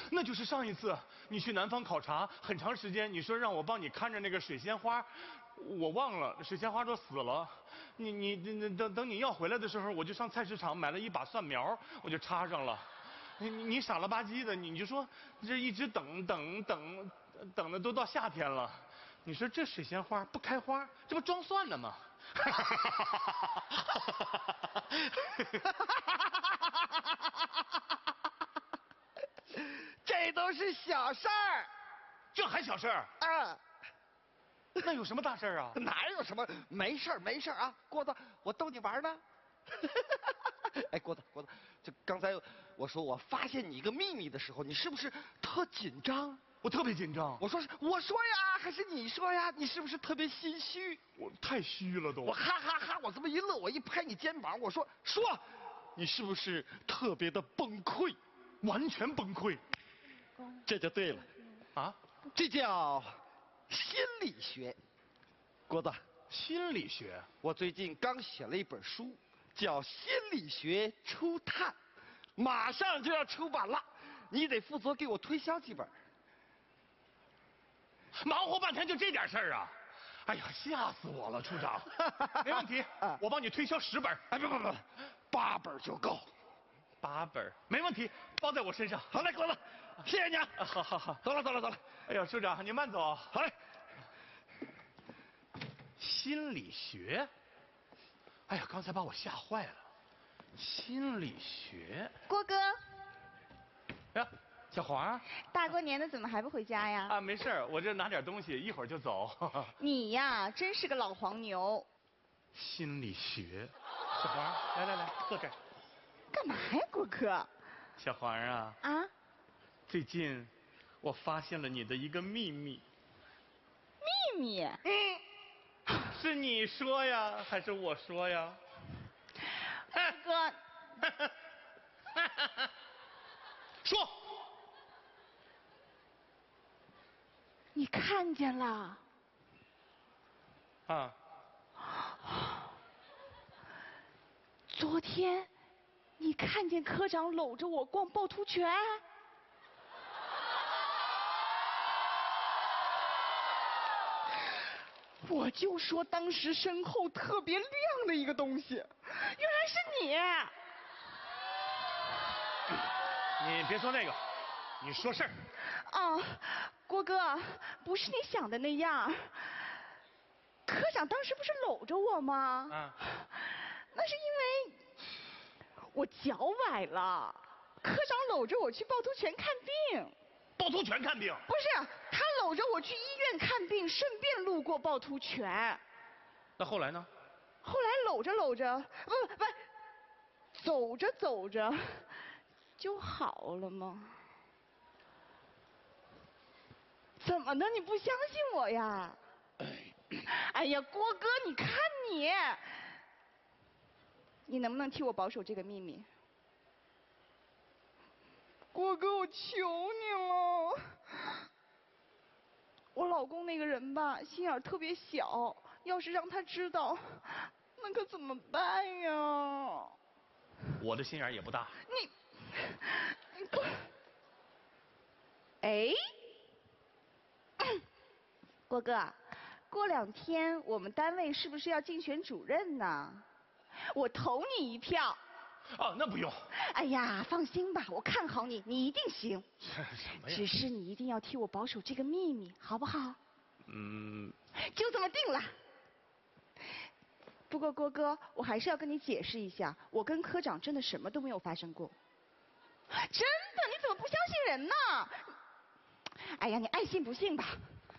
那就是上一次你去南方考察很长时间，你说让我帮你看着那个水仙花，我忘了水仙花都死了。等你要回来的时候，我就上菜市场买了一把蒜苗，我就插上了。你傻了吧唧的，你就说这一直等的都到夏天了，你说这水仙花不开花，这不装蒜呢吗？ 这都是小事儿， 这还小事儿？ 啊， 那有什么大事儿啊？ 哪有什么？没事儿，没事儿啊，郭子，我逗你玩呢。哎，郭子，就刚才我说我发现你一个秘密的时候，你是不是特紧张？ 我特别紧张。 我说呀，还是你说呀？你是不是特别心虚？ 我太虚了都。 我哈哈哈，我这么一乐，我一拍你肩膀，我说，你是不是特别的崩溃？ 完全崩溃。 这就对了， 啊， 这叫心理学。郭子， 心理学。 我最近刚写了一本书，叫《心理学初探》，马上就要出版了，你得负责给我推销几本。 忙活半天就这点事儿啊！哎呀，吓死我了，处长。没问题，我帮你推销10本。 哎，不，8本就够。 8本没问题，包在我身上。 好嘞，郭子，谢谢你啊！ 好， 走了。 哎呀，处长您慢走。 好嘞。 心理学？哎呀，刚才把我吓坏了。心理学。 郭哥， 呀，小黄。 大过年的怎么还不回家呀？ 啊，没事儿，我这拿点东西，一会儿就走。 你呀，真是个老黄牛。 心理学。小黄，来，坐这儿。 干嘛呀，郭哥？ 小黄啊。 啊？ 最近我发现了你的一个秘密。 秘密？ 是你说呀，还是我说呀？ 哥。 说。 你看见了？ 啊。 昨天你看见科长搂着我逛趵突泉？我就说当时身后特别亮的一个东西，原来是你。 你别说那个，你说事儿。 哦，郭哥，不是你想的那样。科长当时不是搂着我吗？ 啊。 那是因为我脚崴了，科长搂着我去趵突泉看病。 趵突泉看病？ 不是，他搂着我去医院看病，顺便路过趵突泉。 那后来呢？ 后来搂着，不，走着，就好了吗？怎么的？你不相信我呀？哎呀，郭哥，你看你能不能替我保守这个秘密？郭哥，我求你了。我老公那个人吧，心眼特别小，要是让他知道，那可怎么办呀？ 我的心眼也不大。 你过。哎，郭哥，过2天我们单位是不是要竞选主任呢？我投你一票。 啊，那不用。 哎呀，放心吧，我看好你，你一定行。 什么呀？ 只是你一定要替我保守这个秘密，好不好？就这么定了。不过郭哥，我还是要跟你解释一下，我跟科长真的什么都没有发生过。真的？你怎么不相信人呢？哎呀，你爱信不信吧。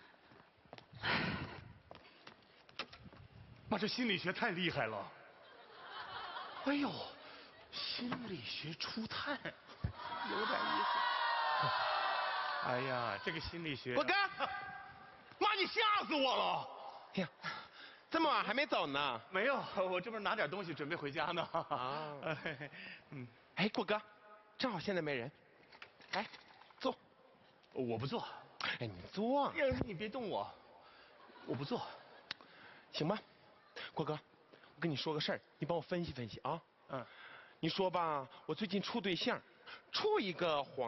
妈，这心理学太厉害了。哎呦，心理学初探，有点意思。哎呀，这个心理学。 郭哥， 妈，你吓死我了！ 哎呀，这么晚还没走呢？ 没有，我这不是拿点东西准备回家呢。 啊， 哎， 郭哥，正好现在没人，来，坐。 我不坐。 哎，你坐。 你别动我，我不坐， 行吧？郭哥，我跟你说个事儿，你帮我分析分析啊。你说吧，我最近处对象，处一个黄。